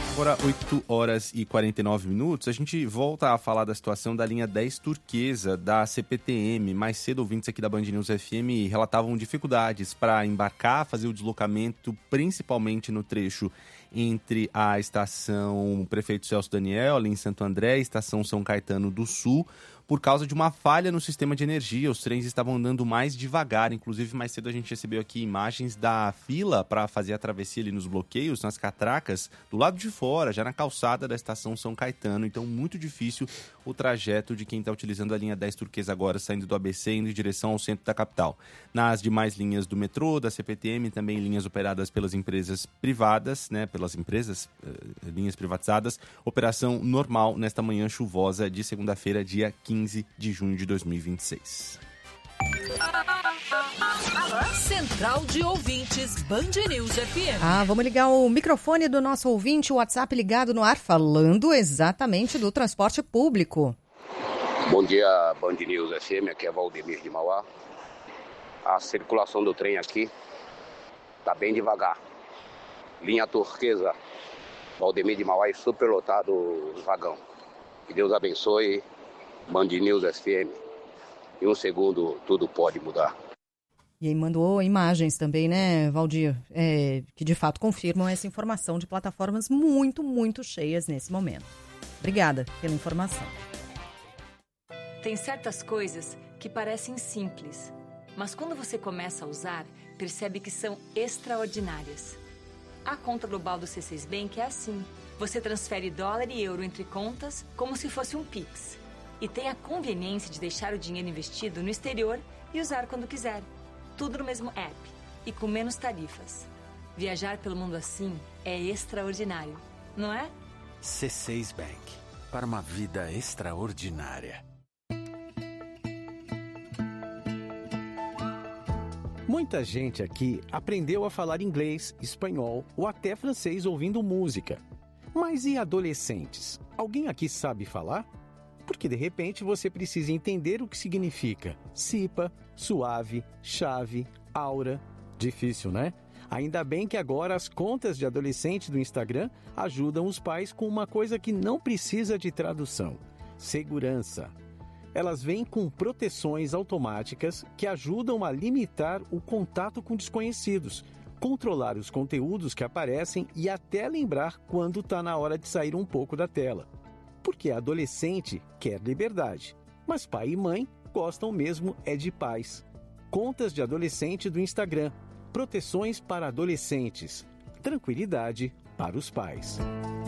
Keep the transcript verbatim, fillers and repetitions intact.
Agora, oito horas e quarenta e nove minutos, a gente volta a falar da situação da linha dez turquesa da C P T M. Mais cedo, ouvintes aqui da Band News F M relatavam dificuldades para embarcar, fazer o deslocamento, principalmente no trecho entre a estação Prefeito Celso Daniel, ali em Santo André, e a estação São Caetano do Sul, por causa de uma falha no sistema de energia. Os trens estavam andando mais devagar. Inclusive, mais cedo a gente recebeu aqui imagens da fila para fazer a travessia ali nos bloqueios, nas catracas, do lado de fora, já na calçada da estação São Caetano. Então, muito difícil o trajeto de quem está utilizando a linha dez turquesa agora, saindo do A B C, indo em direção ao centro da capital. Nas demais linhas do metrô, da C P T M, também linhas operadas pelas empresas privadas, né, pelas empresas, uh, linhas privatizadas, operação normal nesta manhã chuvosa de segunda-feira, dia quinze de junho de dois mil e vinte e seis. Central de Ouvintes, Band News F M. Ah, vamos ligar o microfone do nosso ouvinte, o WhatsApp ligado no ar, falando exatamente do transporte público. Bom dia, Band News F M, aqui é Valdemir de Mauá. A circulação do trem aqui tá bem devagar. Linha turquesa, Valdemir de Mauá, e superlotado o vagão. Que Deus abençoe, Band News F M. Em um segundo, tudo pode mudar. E aí mandou imagens também, né, Valdir, é, que de fato confirmam essa informação de plataformas muito, muito cheias nesse momento. Obrigada pela informação. Tem certas coisas que parecem simples, mas quando você começa a usar, percebe que são extraordinárias. A conta global do C seis Bank é assim. Você transfere dólar e euro entre contas como se fosse um Pix. E tem a conveniência de deixar o dinheiro investido no exterior e usar quando quiser. Tudo no mesmo app e com menos tarifas. Viajar pelo mundo assim é extraordinário, não é? C seis Bank, para uma vida extraordinária. Muita gente aqui aprendeu a falar inglês, espanhol ou até francês ouvindo música. Mas e adolescentes? Alguém aqui sabe falar? Porque de repente você precisa entender o que significa cipa, suave, chave, aura. Difícil, né? Ainda bem que agora as contas de adolescente do Instagram ajudam os pais com uma coisa que não precisa de tradução: segurança. Elas vêm com proteções automáticas que ajudam a limitar o contato com desconhecidos, controlar os conteúdos que aparecem e até lembrar quando está na hora de sair um pouco da tela. Porque adolescente quer liberdade, mas pai e mãe gostam mesmo é de paz. Contas de adolescente do Instagram. Proteções para adolescentes. Tranquilidade para os pais.